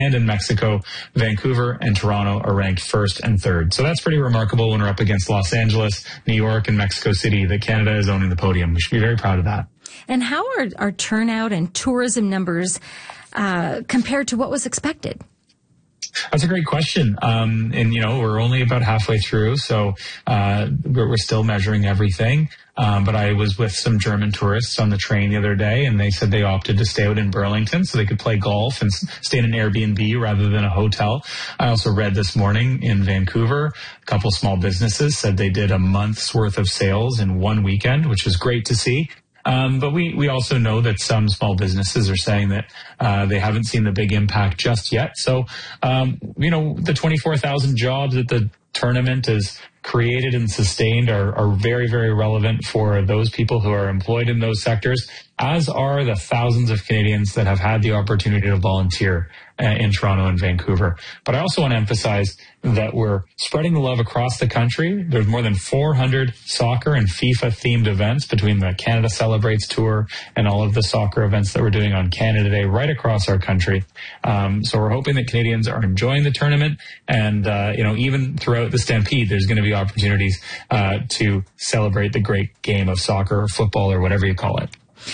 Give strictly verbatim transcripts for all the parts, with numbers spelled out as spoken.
And in Mexico, Vancouver and Toronto are ranked first and third. So that's pretty remarkable when we're up against Los Angeles, New York, and Mexico City that Canada is owning the podium. We should be very proud of that. And how are our turnout and tourism numbers uh, compared to what was expected? That's a great question. Um, and, you know, we're only about halfway through, so uh, we're, we're still measuring everything. Um, but I was with some German tourists on the train the other day, and they said they opted to stay out in Burlington so they could play golf and stay in an Airbnb rather than a hotel. I also read this morning in Vancouver, a couple small businesses said they did a month's worth of sales in one weekend, which is great to see. Um, but we, we also know that some small businesses are saying that uh, they haven't seen the big impact just yet. So, um, you know, the twenty-four thousand jobs that the tournament is created and sustained are, are very, very relevant for those people who are employed in those sectors, as are the thousands of Canadians that have had the opportunity to volunteer uh, in Toronto and Vancouver. But I also want to emphasize that we're spreading the love across the country. There's more than four hundred soccer and FIFA-themed events between the Canada Celebrates Tour and all of the soccer events that we're doing on Canada Day right across our country. Um, so we're hoping that Canadians are enjoying the tournament. And, uh, you know, even throughout the Stampede, there's going to be opportunities uh, to celebrate the great game of soccer or football or whatever you call it.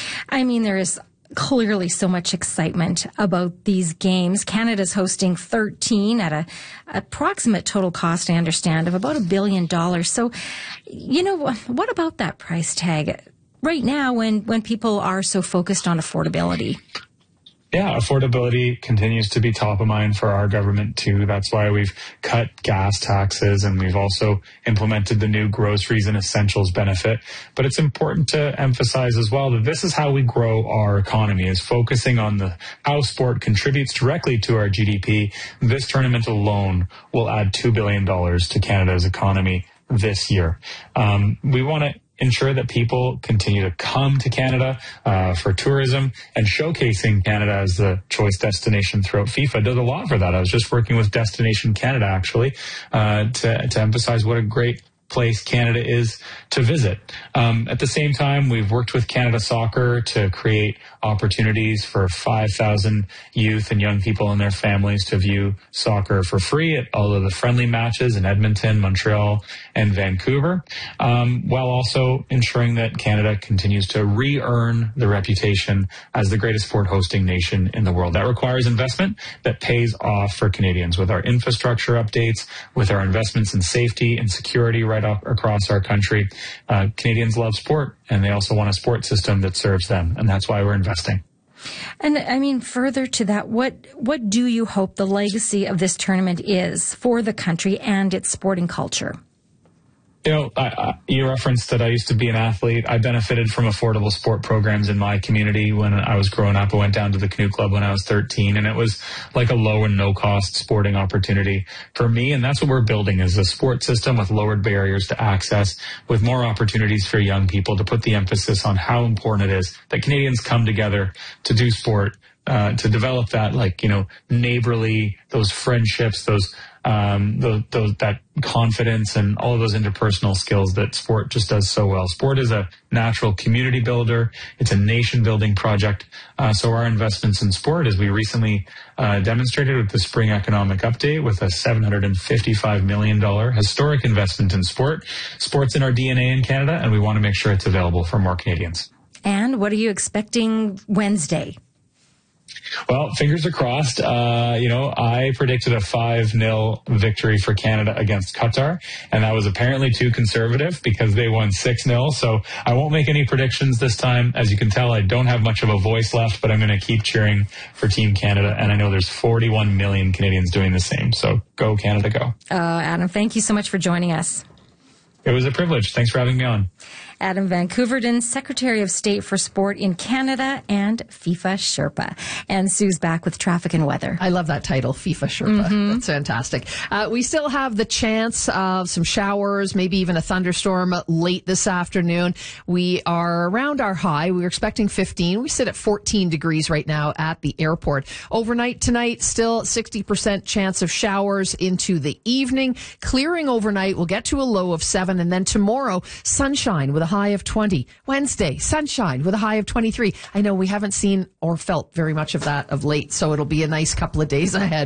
I mean, there is clearly so much excitement about these games. Canada's hosting thirteen at a approximate total cost, I understand, of about a billion dollars. So, you know, what about that price tag right now when, when people are so focused on affordability? Yeah, affordability continues to be top of mind for our government, too. That's why we've cut gas taxes, and we've also implemented the new groceries and essentials benefit. But it's important to emphasize as well that this is how we grow our economy, is focusing on the how sport contributes directly to our G D P. This tournament alone will add two billion dollars to Canada's economy this year. Um, we want to ensure that people continue to come to Canada uh, for tourism, and showcasing Canada as the choice destination throughout FIFA does a lot for that. I was just working with Destination Canada, actually, uh, to, to emphasize what a great place Canada is to visit. Um, at the same time, we've worked with Canada Soccer to create opportunities for five thousand youth and young people and their families to view soccer for free at all of the friendly matches in Edmonton, Montreal, and Vancouver, um, while also ensuring that Canada continues to re-earn the reputation as the greatest sport hosting nation in the world. That requires investment that pays off for Canadians with our infrastructure updates, with our investments in safety and security right up across our country. Uh, Canadians love sport, and they also want a sport system that serves them, and that's why we're investing. And I mean, further to that, what what do you hope the legacy of this tournament is for the country and its sporting culture? You know, I, I, you referenced that I used to be an athlete. I benefited from affordable sport programs in my community when I was growing up. I went down to the Canoe Club when I was thirteen, and it was like a low and no cost sporting opportunity for me. And that's what we're building, is a sport system with lowered barriers to access, with more opportunities for young people, to put the emphasis on how important it is that Canadians come together to do sport, uh, to develop that, like, you know, neighborly, those friendships, those Um, those, those, that confidence and all of those interpersonal skills that sport just does so well. Sport is a natural community builder. It's a nation-building project. Uh, so our investments in sport, as we recently uh, demonstrated with the Spring Economic Update, with a seven hundred fifty-five million dollars historic investment in sport. Sport's in our D N A in Canada, and we want to make sure it's available for more Canadians. And what are you expecting Wednesday? Well, fingers are crossed. Uh, you know, I predicted a five nil victory for Canada against Qatar, and that was apparently too conservative because they won six nil. So I won't make any predictions this time. As you can tell, I don't have much of a voice left, but I'm going to keep cheering for Team Canada, and I know there's forty-one million Canadians doing the same. So go, Canada, go. Uh, Adam, thank you so much for joining us. It was a privilege. Thanks for having me on. Adam Van Koeverden, Secretary of State for Sport in Canada and FIFA Sherpa. And Sue's back with traffic and weather. I love that title, FIFA Sherpa. Mm-hmm. That's fantastic. Uh, we still have the chance of some showers, maybe even a thunderstorm late this afternoon. We are around our high. We were expecting fifteen. We sit at fourteen degrees right now at the airport. Overnight tonight, still sixty percent chance of showers into the evening. Clearing overnight. We'll get to a low of seven. And then tomorrow, sunshine with a high of twenty. Wednesday, sunshine with a high of twenty-three. I know we haven't seen or felt very much of that of late, so it'll be a nice couple of days ahead.